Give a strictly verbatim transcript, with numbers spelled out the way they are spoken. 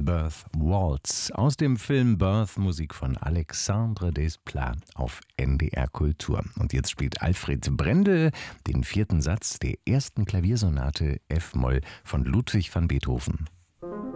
Birth Waltz aus dem Film Birth, Musik von Alexandre Desplat auf N D R Kultur. Und jetzt spielt Alfred Brendel den vierten Satz der ersten Klaviersonate F-Moll von Ludwig van Beethoven.